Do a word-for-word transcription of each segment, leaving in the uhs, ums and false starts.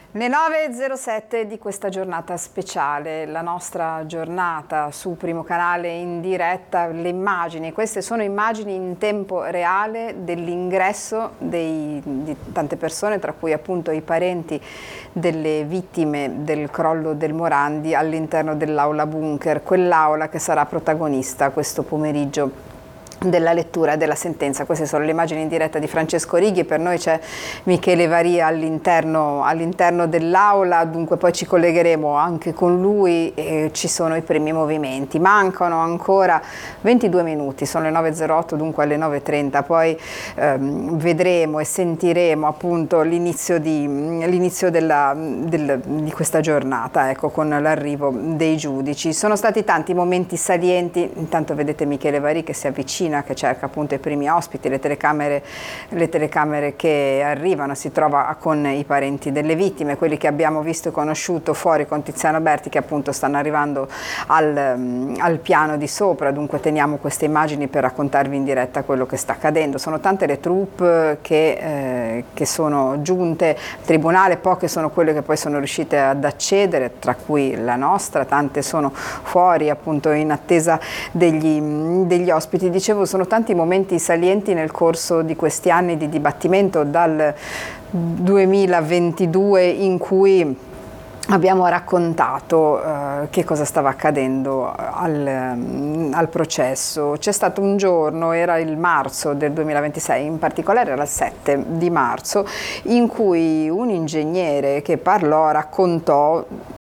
Le nove e zero sette di questa giornata speciale, la nostra giornata su Primo Canale in diretta, le immagini, queste sono immagini in tempo reale dell'ingresso di tante persone, tra cui appunto i parenti delle vittime del crollo del Morandi all'interno dell'aula bunker, quell'aula che sarà protagonista questo pomeriggio della lettura della sentenza. Queste sono le immagini in diretta di Francesco Righi, per noi c'è Michele Varia all'interno all'interno dell'aula, dunque poi ci collegheremo anche con lui e ci sono i primi movimenti. Mancano ancora ventidue minuti, sono le nove e zero otto, dunque alle nove e trenta poi ehm, vedremo e sentiremo appunto l'inizio di, l'inizio della, del, di questa giornata, ecco, con l'arrivo dei giudici. Sono stati tanti momenti salienti, intanto vedete Michele Varia che si avvicina, che cerca appunto i primi ospiti, le telecamere, le telecamere che arrivano, si trova con i parenti delle vittime, quelli che abbiamo visto e conosciuto fuori con Tiziano Berti, che appunto stanno arrivando al, al piano di sopra. Dunque teniamo queste immagini per raccontarvi in diretta quello che sta accadendo. Sono tante le troupe che, eh, che sono giunte al tribunale, poche sono quelle che poi sono riuscite ad accedere, tra cui la nostra, tante sono fuori appunto in attesa degli, degli ospiti. Dicevo, sono tanti momenti salienti nel corso di questi anni di dibattimento dal duemilaventidue in cui abbiamo raccontato eh, che cosa stava accadendo al, al processo. C'è stato un giorno, era il marzo del duemilaventisei, in particolare era il sette di marzo, in cui un ingegnere che parlò raccontò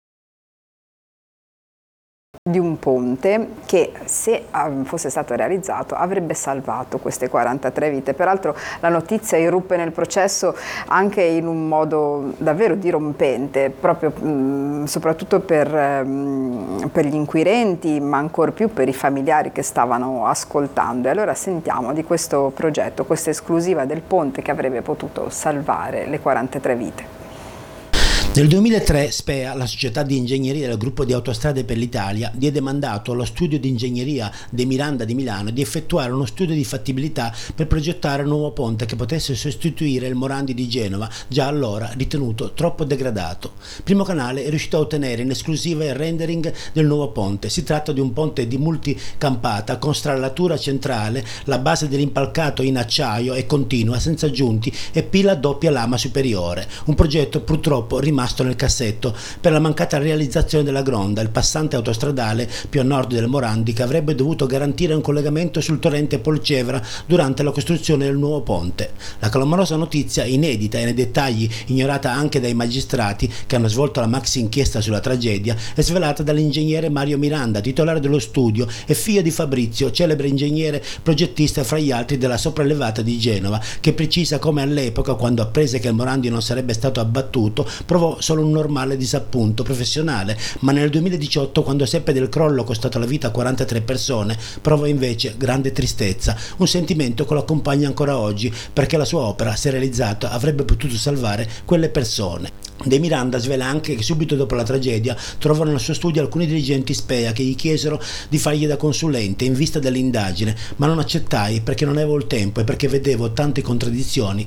di un ponte che, se fosse stato realizzato, avrebbe salvato queste quarantatré vite. Peraltro la notizia irruppe nel processo anche in un modo davvero dirompente, proprio mh, soprattutto per, mh, per gli inquirenti, ma ancor più per i familiari che stavano ascoltando. E allora sentiamo di questo progetto, questa esclusiva del ponte che avrebbe potuto salvare le quarantatré vite. Nel duemilatré SPEA, la società di ingegneria del gruppo di Autostrade per l'Italia, diede mandato allo studio di ingegneria De Miranda di Milano di effettuare uno studio di fattibilità per progettare un nuovo ponte che potesse sostituire il Morandi di Genova, già allora ritenuto troppo degradato. Primo Canale è riuscito a ottenere in esclusiva il rendering del nuovo ponte. Si tratta di un ponte di multicampata con strallatura centrale, la base dell'impalcato in acciaio è continua, senza aggiunti e pila a doppia lama superiore. Un progetto purtroppo rimasto nel cassetto per la mancata realizzazione della gronda, il passante autostradale più a nord del Morandi, che avrebbe dovuto garantire un collegamento sul torrente Polcevera durante la costruzione del nuovo ponte. La clamorosa notizia, inedita e nei dettagli ignorata anche dai magistrati che hanno svolto la maxi inchiesta sulla tragedia, è svelata dall'ingegnere Mario Miranda, titolare dello studio e figlio di Fabrizio, celebre ingegnere progettista fra gli altri della sopraelevata di Genova, che precisa come all'epoca, quando apprese che il Morandi non sarebbe stato abbattuto, provò solo un normale disappunto professionale, ma nel duemiladiciotto, quando seppe del crollo costato la vita a quarantatré persone, provò invece grande tristezza, un sentimento che lo accompagna ancora oggi, perché la sua opera, se realizzata, avrebbe potuto salvare quelle persone. De Miranda svela anche che subito dopo la tragedia trovano nel suo studio alcuni dirigenti SPEA che gli chiesero di fargli da consulente in vista dell'indagine, ma non accettai perché non avevo il tempo e perché vedevo tante contraddizioni